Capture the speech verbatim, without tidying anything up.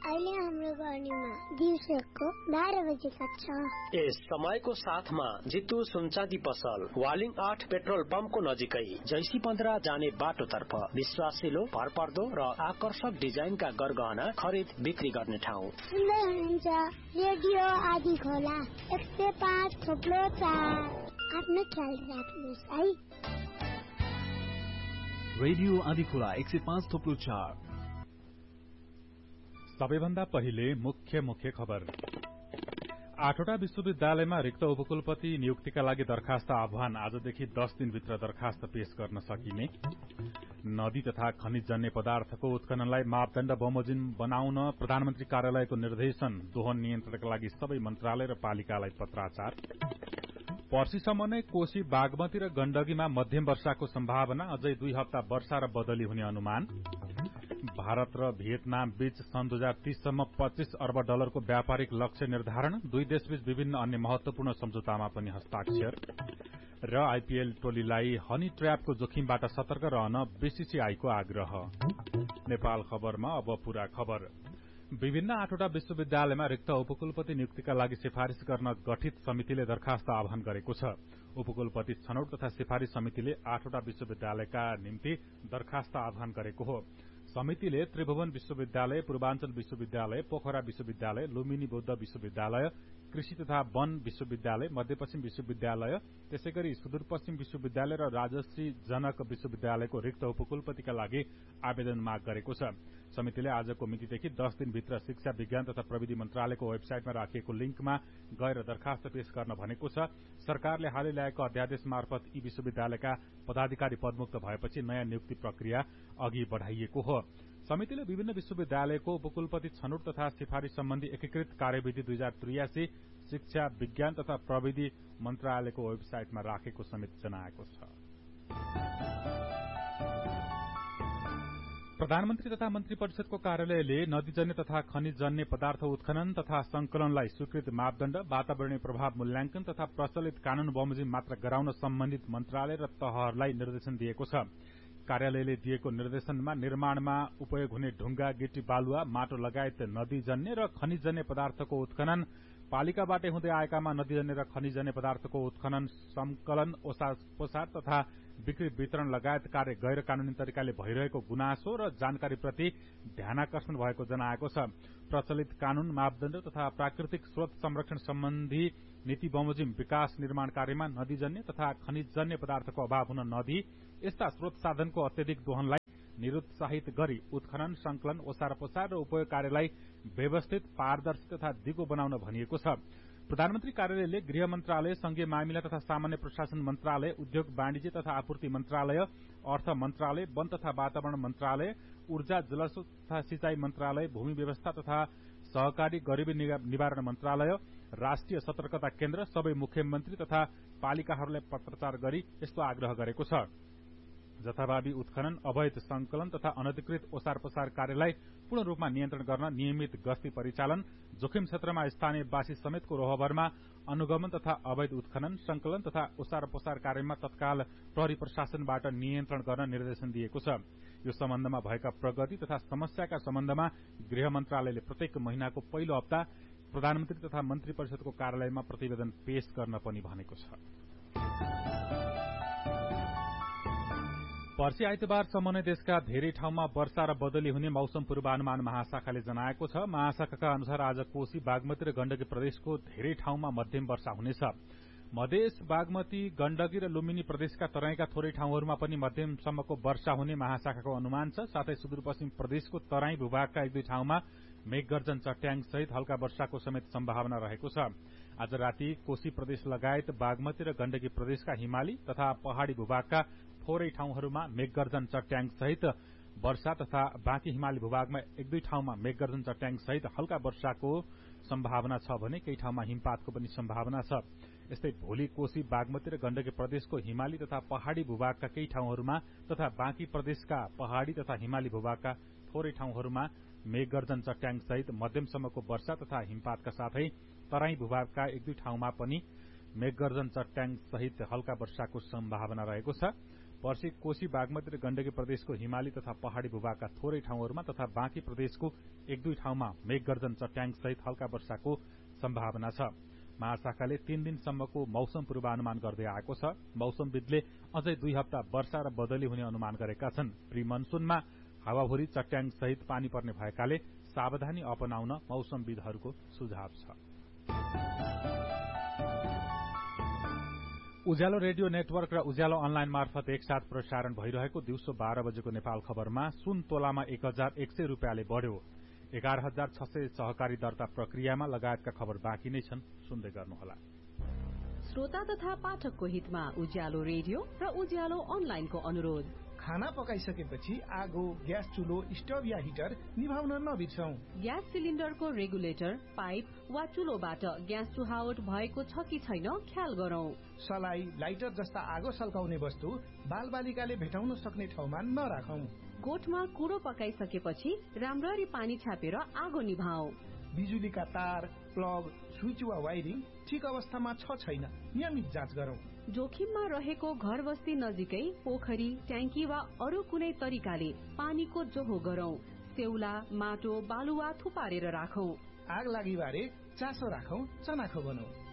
अहिले हाम्रो गर्नीमा दिउँसोको बाह्र बजे कक्षा यस समयको साथमा जितु सुनचाँदी पसल वालिङ आठ पेट्रोल पम्पको नजिकै जैसी पन्ध्र जाने बाटोतर्फ विश्वासिलो भरपर्दो र आकर्षक डिजाइनका गरगहना खरिद बिक्री गर्ने ठाउँ। सुन्दै हुनुहुन्छ रेडियो आदि खोला एक सय पाँच थोप्लो चार। आफ्नो ख्याल राख्नुहोस् है। रेडियो आदि खोला एक सय पाँच थोप्लो चार। सबैभन्दा पहिले मुख्य मुख्य खबर। आठवटा विश्वविद्यालयमा रिक्त उपकुलपति नियुक्तिका लागि दरखास्त आह्वान। आजदेखि दस दिनभित्र दरखास्त पेश गर्न सकिने। नदी तथा खनिजजन्य पदार्थको उत्खननलाई मापदण्ड बमोजिम बनाउन प्रधानमन्त्री कार्यालयको निर्देशन। दोहन नियन्त्रणका लागि सबै मन्त्रालय र पालिकालाई पत्राचार। पर्सीसम्म नै कोशी, बागमती र गण्डकीमा मध्यम वर्षाको सम्भावना। अझै दुई हप्ता वर्षा र बदली हुने अनुमान। भारत र भियतनाम बीच सन् दुई हजार तीससम्म पच्चीस अर्ब डलरको व्यापारिक लक्ष्य निर्धारण। दुई देशबीच विभिन्न अन्य महत्वपूर्ण सम्झौतामा पनि हस्ताक्षर। र आईपीएल टोलीलाई हनी ट्र्यापको जोखिमबाट सतर्क रहन बीसीसीआईको आग्रह। नेपाल खबरमा अब पूरा खबर। विभिन्न आठवटा विश्वविद्यालयमा रिक्त उपकुलपति नियुक्तिका लागि सिफारिश गर्न गठित समितिले दरखास्त आह्वान गरेको छ। उपकुलपति छनौट तथा सिफारिश समितिले आठवटा विश्वविद्यालयका निम्ति दरखास्त आह्वान गरेको हो। समितिले त्रिभुवन विश्वविद्यालय, पूर्वाञ्चल विश्वविद्यालय, पोखरा विश्वविद्यालय, लुम्बिनी बौद्ध विश्वविद्यालय, कृषि तथा वन विश्वविद्यालय, मध्यपश्चिम विश्वविद्यालय, त्यसैगरी सुदूरपश्चिम विश्वविद्यालय र राजश्री जनक विश्वविद्यालयको रिक्त उपकुलपतिका लागि आवेदन माग गरेको छ। समितिले आजको मितिदेखि दस दिनभित्र शिक्षा विज्ञान तथा प्रविधि मन्त्रालयको वेबसाइटमा राखिएको लिंकमा गएर दरखास्त पेश गर्न भनेको छ। सरकारले हालै ल्याएको अध्यादेश मार्फत यी विश्वविद्यालयका पदाधिकारी पदमुक्त भएपछि नयाँ नियुक्ति प्रक्रिया अघि बढ़ाइएको हो। समितिले विभिन्न विश्वविद्यालयको उपकुलपति छनौट तथा सिफारिश सम्बन्धी एकीकृत कार्यविधि दुई हजार त्रियासी शिक्षा विज्ञान तथा प्रविधि मन्त्रालयको वेबसाइटमा राखेको समेत जनाएको छ। प्रधानमन्त्री तथा मन्त्री परिषदको कार्यालयले नदीजन्य तथा खनिजजन्य पदार्थ उत्खनन तथा संकलनलाई स्वीकृत मापदण्ड, वातावरणीय प्रभाव मूल्याङ्कन तथा प्रचलित कानून बमोजिम मात्र गराउन सम्बन्धित मन्त्रालय र तहहरूलाई निर्देशन दिएको छ। कार्यालयले दिएको निर्देशनमा निर्माणमा उपयोग हुने ढुंगा, गिटी, बालुवा, माटो लगायत नदीजन्य र खनिजजन्य पदार्थको उत्खनन, पालिकाबाटै हुँदै आएकामा नदीजन्य र खनिजजन्य पदार्थको उत्खनन, संकलन, ओसार पोसार तथा बिक्री वितरण लगायत कार्य गैर कानूनी तरिकाले भइरहेको गुनासो र जानकारीप्रति ध्यानाकर्षण भएको जनाएको छ। प्रचलित कानून, मापदण्ड तथा प्राकृतिक स्रोत संरक्षण सम्बन्धी नीति बमोजिम विकास निर्माण कार्यमा नदीजन्य तथा खनिजजन्य पदार्थको अभाव हुन नदिई यस्ता स्रोत साधनको अत्यधिक दोहनलाई निरुत्साहित गरी उत्खनन, संकलन, ओसार पोसार र उपयोग कार्यलाई व्यवस्थित, पारदर्शी तथा दिगो बनाउन भनिएको छ। प्रधानमन्त्री कार्यालयले गृह मन्त्रालय, संघीय मामिला तथा सामान्य प्रशासन मन्त्रालय, उद्योग वाणिज्य तथा आपूर्ति मन्त्रालय, अर्थ मन्त्रालय, वन तथा वातावरण मन्त्रालय, ऊर्जा जलस्रोत तथा सिंचाई मन्त्रालय, भूमि व्यवस्था तथा सहकारी गरीबी निवारण मन्त्रालय, राष्ट्रिय सतर्कता केन्द्र, सबै मुख्यमन्त्री तथा पालिकाहरूलाई पत्राचार गरी यस्तो आग्रह गरेको छ। जथाभावी उत्खनन, अवैध संकलन तथा अनधिकृत ओसार पसार कार्यलाई पूर्ण रूपमा नियन्त्रण गर्न नियमित गस्ती परिचालन, जोखिम क्षेत्रमा स्थानीयवासी समेतको रोहभरमा अनुगमन तथा अवैध उत्खनन, संकलन तथा ओसार पसार कार्यमा तत्काल प्रहरी प्रशासनबाट नियन्त्रण गर्न निर्देशन दिएको छ। यो सम्बन्धमा भएका प्रगति तथा समस्याका सम्बन्धमा गृह मन्त्रालयले प्रत्येक महिनाको पहिलो हप्ता प्रधानमन्त्री तथा मन्त्री परिषदको कार्यालयमा प्रतिवेदन पेश गर्न पनि भनेको छ। पर्सि आइतबारसम्म नै देशका धेरै ठाउँमा वर्षा र बदली हुने मौसम पूर्वानुमान महाशाखाले जनाएको छ। महाशाखाका अनुसार आज कोशी, बागमती र गण्डकी प्रदेशको धेरै ठाउँमा मध्यम वर्षा हुनेछ। मधेस, बागमती, गण्डकी र लुम्बिनी प्रदेशका तराईका थोरै ठाउँहरूमा पनि मध्यमसम्मको वर्षा हुने महाशाखाको अनुमान छ। साथै सुदूरपश्चिम प्रदेशको तराई भूभागका एक दुई ठाउँमा मेघगर्जन, चट्याङ सहित हल्का वर्षाको समेत सम्भावना रहेको छ। आज राति कोशी प्रदेश लगायत बागमती र गण्डकी प्रदेशका हिमाली तथा पहाड़ी भूभागका थोरै ठाउँहरूमा मेघगर्जन, चट्याङ सहित वर्षा तथा बाँकी हिमाली भूभागमा एक दुई ठाउँमा मेघगर्जन, चट्याङ सहित हल्का वर्षाको सम्भावना छ भने केही ठाउँमा हिमपातको पनि सम्भावना छ। यस्तै भोलि कोशी, बागमती र गण्डकी प्रदेशको हिमाली तथा पहाड़ी भूभागका केही ठाउँहरूमा तथा बाँकी प्रदेशका पहाड़ी तथा हिमाली भूभागका थोरै ठाउँहरूमा मेघगर्जन, चट्याङ सहित मध्यमसम्मको वर्षा तथा हिमपातका साथै तराई भूभागका एक दुई ठाउँमा पनि मेघगर्जन, चट्याङ सहित हल्का वर्षाको सम्भावना रहेको छ। पर्सि कोशी बागमती र गण्डकी प्रदेशको हिमाली तथा पहाड़ी भूभागका थोरै ठाउँहरूमा तथा बाँकी प्रदेशको एक दुई ठाउँमा मेघगर्जन चट्याङ सहित हल्का वर्षाको सम्भावना छ। महाशाखाले तीन दिनसम्मको मौसम पूर्वानुमान गर्दै आएको छ। मौसमविदले अझै दुई हप्ता वर्षा र बदली हुने अनुमान गरेका छन्। प्री मनसूनमा हावाहुरी चट्याङ सहित पानी पर्ने भएकाले सावधानी अपनाउन मौसमविदहरूको सुझाव छ। उज्यालो रेडियो नेटवर्क र उज्यालो अनलाइन मार्फत एकसाथ प्रसारण भइरहेको दिउँसो बाह्र बजेको नेपाल खबरमा सुन तोलामा एक हजार एक सय रूपियाँले बढ़्यो। एघार हजार छ सय सहकारी दर्ता प्रक्रियामा लगायतका खबर बाँकी नै छन्, सुन्दै गर्नुहोला। श्रोता तथा पाठकको हितमा उज्यालो रेडियो र उज्यालो अनलाइनको अनुरोध। खाना पकाइसकेपछि आगो, ग्यास चुलो, स्टोभ या हिटर निभाउन नबिर्सौं। ग्यास सिलिन्डरको रेगुलेटर, पाइप वा चुलोबाट ग्यास चुहावट भएको छ कि छैन ख्याल गरौं। सलाई, लाइटर जस्ता आगो सल्काउने वस्तु बालबालिकाले भेटाउन सक्ने ठाउँमा नराखौं। गोठमा कुरो पकाइसकेपछि राम्ररी पानी छापेर आगो निभाऊ। बिजुलीका तार, प्लग, स्विच वा वायरिङ ठिक अवस्थामा छ छैन नियमित जाँच गरौं। जोखिममा रहेको घर बस्ती नजिकै पोखरी, ट्याङ्की वा अरू कुनै तरिकाले पानीको जोहो गरौं। सेउला, माटो, बालुवा थुपारेर राखौं। आग लागि बारे चासो राखौं, चनाखो बनौं।